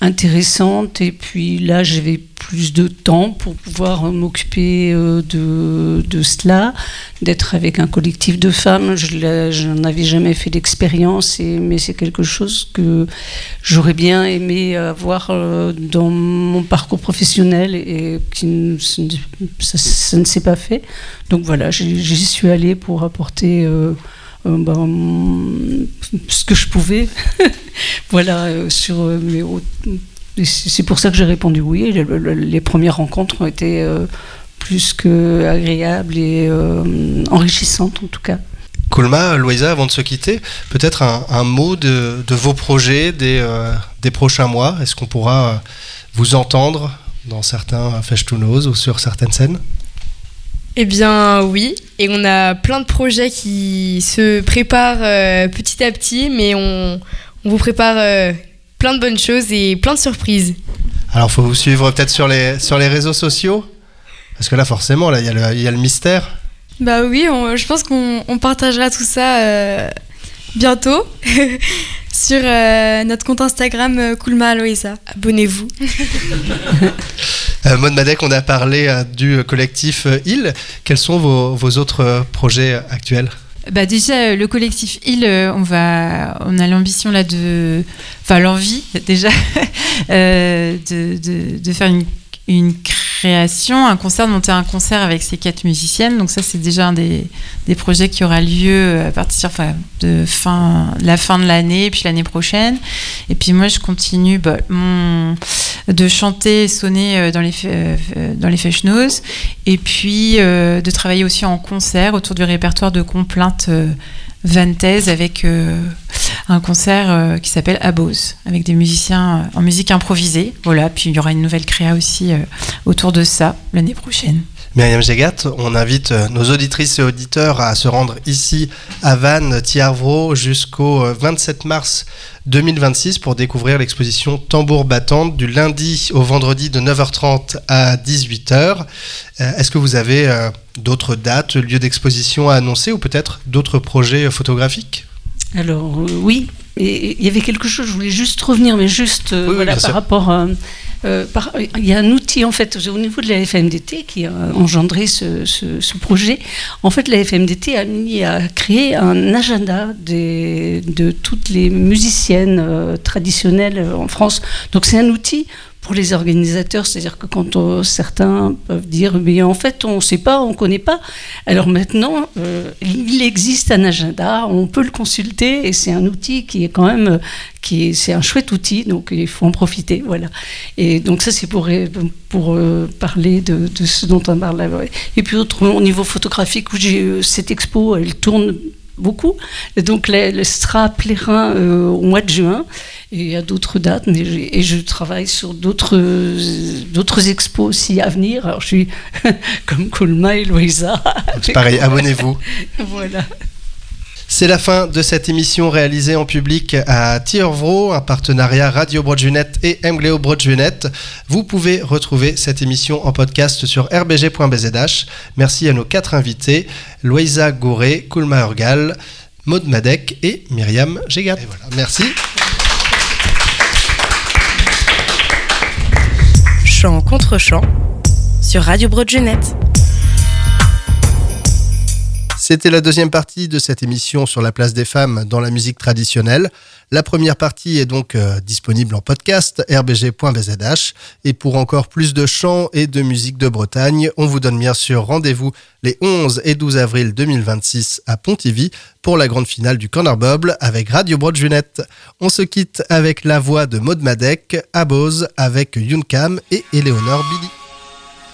intéressante. Et puis là, j'avais plus de temps pour pouvoir m'occuper de cela, d'être avec un collectif de femmes. Je n'avais jamais fait d'expérience, mais c'est quelque chose que j'aurais bien aimé avoir dans mon parcours professionnel et ça ne s'est pas fait. Donc voilà, j'y suis allée pour apporter ce que je pouvais. Voilà, c'est pour ça que j'ai répondu oui. Les premières rencontres ont été plus que agréables et enrichissantes en tout cas. Koulma, Loïsa, avant de se quitter, peut-être un mot de vos projets des prochains mois. Est-ce qu'on pourra vous entendre dans certains Festschtunos ou sur certaines scènes ? Eh bien oui, et on a plein de projets qui se préparent petit à petit, mais on vous prépare plein de bonnes choses et plein de surprises. Alors, il faut vous suivre peut-être sur les réseaux sociaux, parce que là, forcément, là, il y a le mystère. Bah oui, je pense qu'on partagera tout ça bientôt sur notre compte Instagram Koulma Aloïsa. Abonnez-vous. Maud Madec, on a parlé du collectif IL. Quels sont vos autres projets actuels ? Déjà, le collectif IL, on a l'ambition là l'envie déjà de faire une création, un concert, de monter un concert avec ces 4 musiciennes. Donc ça, c'est déjà un des projets qui aura lieu à partir de la fin de l'année et puis l'année prochaine. Et puis moi, je continue de chanter et sonner dans les Festschnos et puis de travailler aussi en concert autour du répertoire de complaintes vantaises avec un concert qui s'appelle Abose, avec des musiciens en musique improvisée. Voilà, puis il y aura une nouvelle créa aussi autour de ça l'année prochaine. Myriam Gégat, on invite nos auditrices et auditeurs à se rendre ici à Vannes, Thiarvro, jusqu'au 27 mars 2026 pour découvrir l'exposition Tambour battante du lundi au vendredi de 9h30 à 18h. Est-ce que vous avez d'autres dates, lieux d'exposition à annoncer ou peut-être d'autres projets photographiques ? Alors oui, et il y avait quelque chose, je voulais juste revenir, mais juste par rapport... il y a un outil en fait au niveau de la FMDT qui a engendré ce projet. En fait, la FMDT a créé un agenda de toutes les musiciennes traditionnelles en France. Donc c'est un outil pour les organisateurs, c'est-à-dire que quand certains peuvent dire mais en fait on ne sait pas, on ne connaît pas, alors maintenant il existe un agenda, on peut le consulter et c'est un outil qui est quand même c'est un chouette outil, donc il faut en profiter, voilà. Et donc ça c'est pour parler de ce dont on parle là. Et puis au niveau photographique, où j'ai cette expo, elle tourne beaucoup, et donc elle sera à Plérin au mois de juin. Et il y a d'autres dates, et je travaille sur d'autres expos aussi à venir. Alors je suis comme Koulma et Loïsa. C'est pareil, abonnez-vous. Voilà. C'est la fin de cette émission réalisée en public à Thiarvro, un partenariat Radio Broadjunet et Mgleo Broadjunet. Vous pouvez retrouver cette émission en podcast sur rbg.bzh. Merci à nos 4 invités, Loïsa Gouré, Koulma Urgal, Maud Madec et Myriam Gégat. Et voilà, merci. Chant contre chant sur Radio Broadjunet. C'était la deuxième partie de cette émission sur la place des femmes dans la musique traditionnelle. La première partie est donc disponible en podcast rbg.bzh. Et pour encore plus de chants et de musique de Bretagne, on vous donne bien sûr rendez-vous les 11 et 12 avril 2026 à Pontivy pour la grande finale du Corner Bubble avec Radio Broadjunet. On se quitte avec la voix de Maud Madec, Abose avec Yunkam et Éléonore Billy.